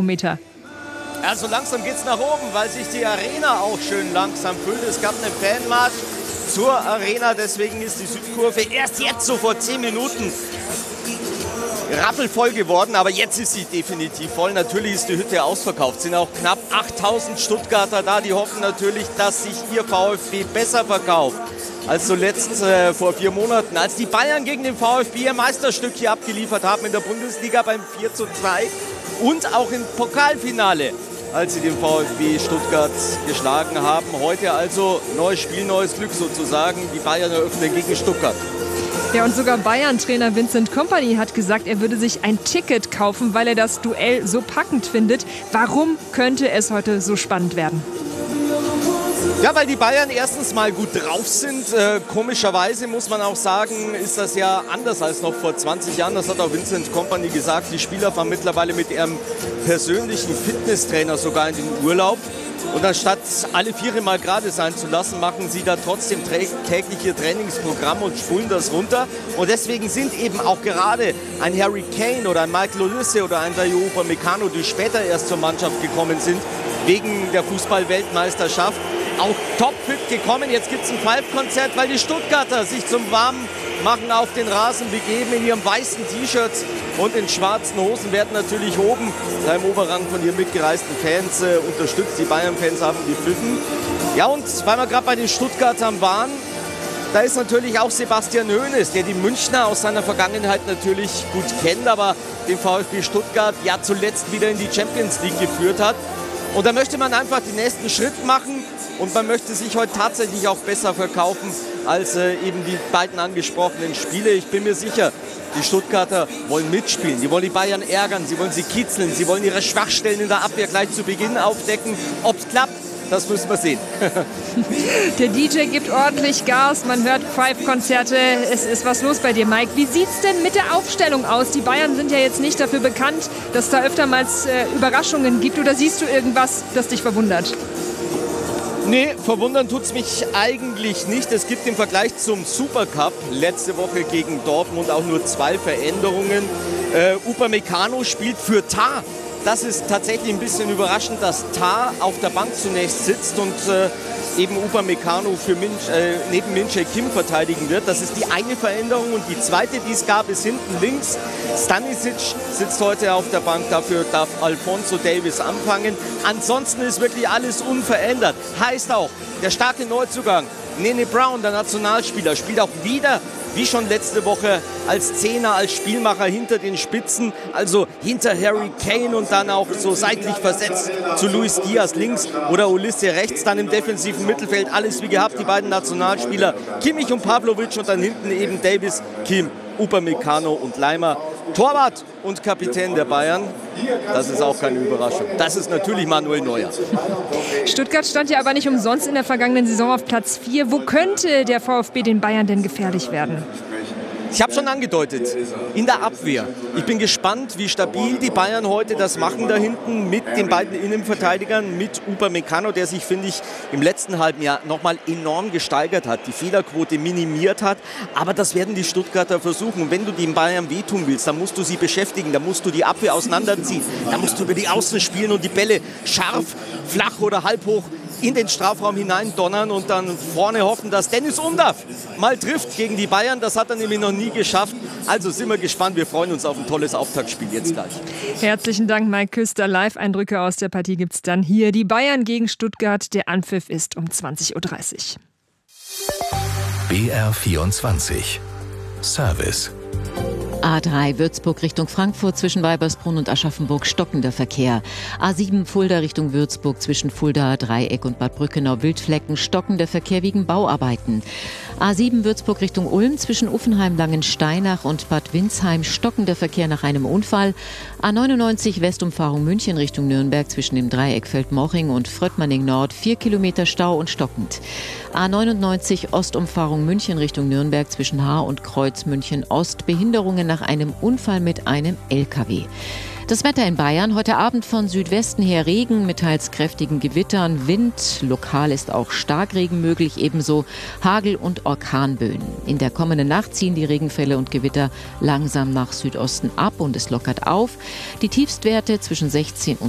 Barometer? Also langsam geht es nach oben, weil sich die Arena auch schön langsam füllt. Es gab einen Fanmarsch zur Arena, deswegen ist die Südkurve erst jetzt so vor 10 Minuten rappelvoll geworden, aber jetzt ist sie definitiv voll. Natürlich ist die Hütte ausverkauft, es sind auch knapp 8000 Stuttgarter da, die hoffen natürlich, dass sich ihr VfB besser verkauft als zuletzt vor 4 Monaten, als die Bayern gegen den VfB ihr Meisterstück hier abgeliefert haben in der Bundesliga beim 4:2 und auch im Pokalfinale, als sie den VfB Stuttgart geschlagen haben. Heute also neues Spiel, neues Glück sozusagen. Die Bayern eröffnen gegen Stuttgart. Ja, und sogar Bayern-Trainer Vincent Kompany hat gesagt, er würde sich ein Ticket kaufen, weil er das Duell so packend findet. Warum könnte es heute so spannend werden? Ja, weil die Bayern erstens mal gut drauf sind. Komischerweise muss man auch sagen, ist das ja anders als noch vor 20 Jahren. Das hat auch Vincent Kompany gesagt. Die Spieler fahren mittlerweile mit ihrem persönlichen Fitnesstrainer sogar in den Urlaub. Und anstatt alle 4 mal gerade sein zu lassen, machen sie da trotzdem täglich ihr Trainingsprogramm und spulen das runter. Und deswegen sind eben auch gerade ein Harry Kane oder ein Michael Olise oder ein Dayot Upamecano, die später erst zur Mannschaft gekommen sind, wegen der Fußball-Weltmeisterschaft, auch topfit gekommen. Jetzt gibt es ein Pfeifkonzert, weil die Stuttgarter sich zum Warmmachen auf den Rasen begeben in ihren weißen T-Shirts und in schwarzen Hosen, werden natürlich oben im Oberrang von ihren mitgereisten Fans unterstützt. Die Bayern-Fans haben gepfiffen. Ja, und weil wir gerade bei den Stuttgartern waren, da ist natürlich auch Sebastian Hoeneß, der die Münchner aus seiner Vergangenheit natürlich gut kennt, aber den VfB Stuttgart ja zuletzt wieder in die Champions League geführt hat. Und da möchte man einfach den nächsten Schritt machen und man möchte sich heute tatsächlich auch besser verkaufen als eben die beiden angesprochenen Spiele. Ich bin mir sicher, die Stuttgarter wollen mitspielen, die wollen die Bayern ärgern, sie wollen sie kitzeln, sie wollen ihre Schwachstellen in der Abwehr gleich zu Beginn aufdecken. Ob es klappt, das müssen wir sehen. Der DJ gibt ordentlich Gas, man hört Pfeifkonzerte, es ist was los bei dir, Mike. Wie sieht es denn mit der Aufstellung aus? Die Bayern sind ja jetzt nicht dafür bekannt, dass da öftermals Überraschungen gibt, oder siehst du irgendwas, das dich verwundert? Nee, verwundern tut es mich eigentlich nicht. Es gibt im Vergleich zum Supercup letzte Woche gegen Dortmund auch nur 2 Veränderungen. Upamecano spielt für Tah. Das ist tatsächlich ein bisschen überraschend, dass Tah auf der Bank zunächst sitzt und eben Upamecano für neben Min-Jae Kim verteidigen wird. Das ist die eine Veränderung. Und die zweite, die es gab, ist hinten links. Stanisic sitzt heute auf der Bank, dafür darf Alphonso Davies anfangen. Ansonsten ist wirklich alles unverändert. Heißt auch, der starke Neuzugang Nene Brown, der Nationalspieler, spielt auch wieder, wie schon letzte Woche, als Zehner, als Spielmacher hinter den Spitzen, also hinter Harry Kane und dann auch so seitlich versetzt zu Luis Diaz links oder Olise rechts, dann im defensiven Mittelfeld alles wie gehabt, die beiden Nationalspieler Kimmich und Pavlovic und dann hinten eben Davies, Kim, Upamecano und Leimer. Torwart und Kapitän der Bayern, das ist auch keine Überraschung. Das ist natürlich Manuel Neuer. Stuttgart stand ja aber nicht umsonst in der vergangenen Saison auf Platz 4. Wo könnte der VfB den Bayern denn gefährlich werden? Ich habe schon angedeutet, in der Abwehr. Ich bin gespannt, wie stabil die Bayern heute das machen da hinten mit den beiden Innenverteidigern, mit Upamecano, der sich, finde ich, im letzten halben Jahr nochmal enorm gesteigert hat, die Fehlerquote minimiert hat. Aber das werden die Stuttgarter versuchen. Und wenn du den Bayern wehtun willst, dann musst du sie beschäftigen, dann musst du die Abwehr auseinanderziehen, dann musst du über die Außen spielen und die Bälle scharf, flach oder halb hoch in den Strafraum hinein donnern und dann vorne hoffen, dass Dennis Undav mal trifft gegen die Bayern. Das hat er nämlich noch nie geschafft. Also sind wir gespannt. Wir freuen uns auf ein tolles Auftaktspiel jetzt gleich. Herzlichen Dank, Mike Küster. Live-Eindrücke aus der Partie gibt es dann hier. Die Bayern gegen Stuttgart. Der Anpfiff ist um 20:30 Uhr. BR24 Service. A3 Würzburg Richtung Frankfurt zwischen Weibersbrunn und Aschaffenburg stockender Verkehr. A7 Fulda Richtung Würzburg zwischen Fulda, Dreieck und Bad Brückenau Wildflecken stockender Verkehr wegen Bauarbeiten. A7 Würzburg Richtung Ulm zwischen Uffenheim, Langensteinach und Bad Windsheim stockender Verkehr nach einem Unfall. A99 Westumfahrung München Richtung Nürnberg zwischen dem Dreieck Feldmoching und Fröttmanning Nord 4 Kilometer Stau und stockend. A99 Ostumfahrung München Richtung Nürnberg zwischen Haar und Kreuz München Ost Behinderungen nach einem Unfall mit einem LKW. Das Wetter in Bayern, heute Abend von Südwesten her Regen mit teils kräftigen Gewittern, Wind, lokal ist auch Starkregen möglich, ebenso Hagel- und Orkanböen. In der kommenden Nacht ziehen die Regenfälle und Gewitter langsam nach Südosten ab und es lockert auf. Die Tiefstwerte zwischen 16 und